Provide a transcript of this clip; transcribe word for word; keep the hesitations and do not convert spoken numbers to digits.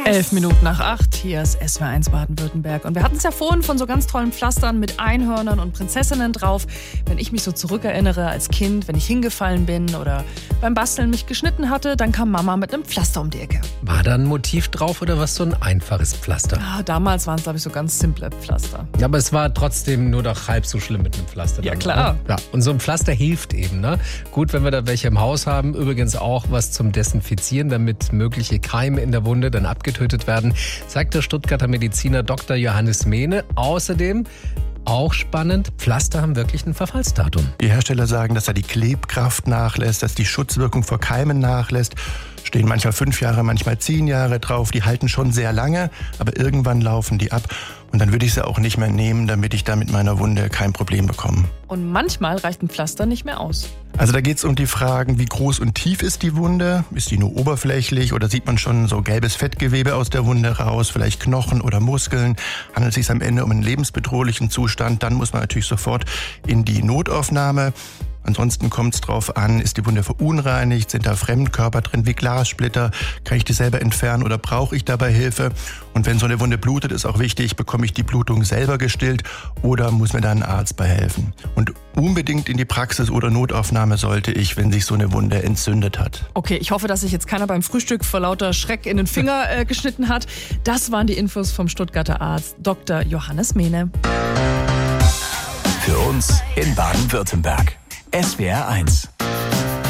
Elf Minuten nach acht, hier ist S W R eins Baden-Württemberg. Und wir hatten es ja vorhin von so ganz tollen Pflastern mit Einhörnern und Prinzessinnen drauf. Wenn ich mich so zurückerinnere als Kind, wenn ich hingefallen bin oder beim Basteln mich geschnitten hatte, dann kam Mama mit einem Pflaster um die Ecke. War da ein Motiv drauf oder was so ein einfaches Pflaster? Ah, damals waren es, glaube ich, so ganz simple Pflaster. Ja, aber es war trotzdem nur doch halb so schlimm mit einem Pflaster. Ja, dann, klar. Oder? Ja, und so ein Pflaster hilft eben, ne? Gut, wenn wir da welche im Haus haben. Übrigens auch was zum Desinfizieren, damit mögliche Keime in der Wunde dann abgetötet werden, sagt der Stuttgarter Mediziner Doktor Johannes Mehne. Außerdem, auch spannend, Pflaster haben wirklich ein Verfallsdatum. Die Hersteller sagen, dass da die Klebkraft nachlässt, dass die Schutzwirkung vor Keimen nachlässt. Stehen manchmal fünf Jahre, manchmal zehn Jahre drauf. Die halten schon sehr lange, aber irgendwann laufen die ab. Und dann würde ich sie auch nicht mehr nehmen, damit ich da mit meiner Wunde kein Problem bekomme. Und manchmal reicht ein Pflaster nicht mehr aus. Also da geht es um die Fragen, wie groß und tief ist die Wunde? Ist die nur oberflächlich oder sieht man schon so gelbes Fettgewebe aus der Wunde raus? Vielleicht Knochen oder Muskeln? Handelt es sich am Ende um einen lebensbedrohlichen Zustand? Dann muss man natürlich sofort in die Notaufnahme. Ansonsten kommt es drauf an, ist die Wunde verunreinigt, sind da Fremdkörper drin wie Glassplitter, kann ich die selber entfernen oder brauche ich dabei Hilfe? Und wenn so eine Wunde blutet, ist auch wichtig, bekomme ich die Blutung selber gestillt oder muss mir da ein Arzt bei helfen? Und unbedingt in die Praxis oder Notaufnahme sollte ich, wenn sich so eine Wunde entzündet hat. Okay, ich hoffe, dass sich jetzt keiner beim Frühstück vor lauter Schreck in den Finger äh, geschnitten hat. Das waren die Infos vom Stuttgarter Arzt Doktor Johannes Mehne. Für uns in Baden-Württemberg. S W R eins.